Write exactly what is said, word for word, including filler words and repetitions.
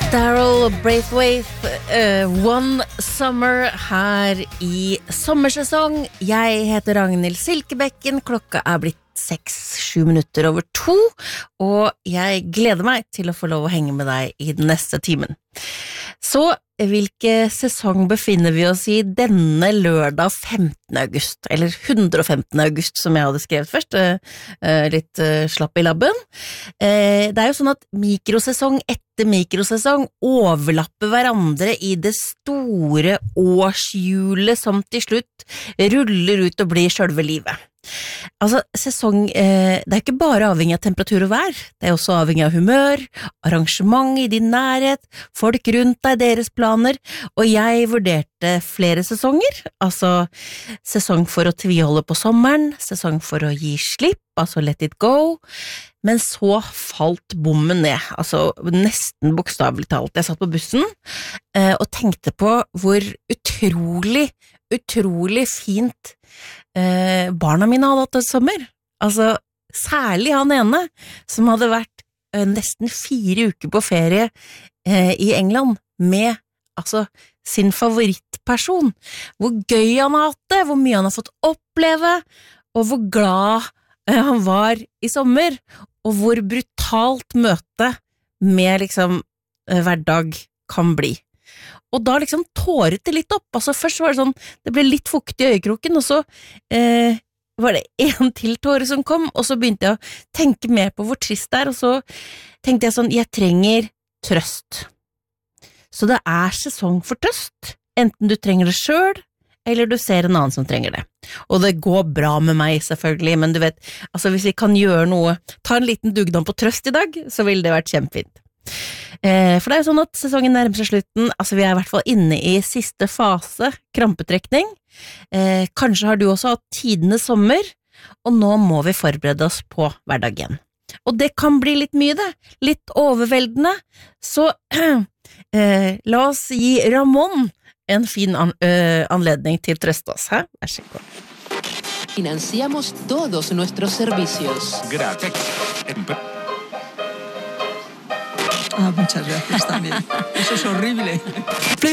Daryl Braithwaite, uh, One Summer her i sommersesong. Jeg heter Ragnhild Silkebekken, klokka er blitt seks, sju minutter over to, og jeg gleder meg til å få lov å henge med deg i den neste timen. Så hvilke sesong befinner vi oss i denne lørdag femtende august, eller hundre og femtende august som jeg hadde skrevet først, litt slapp i labben. Det er jo sånn at mikrosesong etter mikrosesong overlapper hverandre i det store årshjulet som til slutt ruller ut og blir selve livet. Altså, sesong, eh, det er ikke bare avhengig av temperatur og vær, det er også avhengig av humør, arrangement i din nærhet, folk rundt deg, deres planer, og jeg vurderte flere sesonger, altså sesong for å tviholde på sommeren, sesong for å gi slipp, altså let it go, men så falt bommen ned, altså nesten bokstavelig talt. Jeg satt på bussen eh, og tenkte på hvor utrolig, utrolig fint Eh, barna mine hadde hatt det sommer, altså særlig han ene som hadde vært eh, nesten fire uker på ferie eh, i England med altså sin favorittperson, hvor gøy han har hatt det, hvor mye han har fått oppleve, og hvor glad eh, han var i sommer, og hvor brutalt møte med liksom eh, hverdag kan bli. Og da liksom tåret det litt opp, altså først var det sånn, det ble litt fuktig i øyekroken, og så eh, var det en til tåre som kom, og så begynte jeg å tenke mer på hvor trist det er, og så tenkte jeg sånn, jeg trenger trøst. Så det er sesong for trøst, enten du trenger det selv, eller du ser en annen som trenger det. Og det går bra med meg selvfølgelig, men du vet, altså hvis vi kan gjøre noe, ta en liten dugnad på trøst i dag, så ville det vært kjempefint. Eh, for det er jo sånn at sesongen nærmer seg slutten, altså vi er i hvert fall inne i siste fase, krampetrekning. Eh, kanskje har du også hatt tidenes sommer, og nå må vi forberede oss på hverdagen. Og det kan bli litt mye det, litt overveldende, så eh, la oss gi Ramón en fin an, øh, anledning til å trøste oss, hæ? Vær så god. Financiamos todos nuestros servicios. Gracias. Ah, muchas gracias también. Eso es horrible.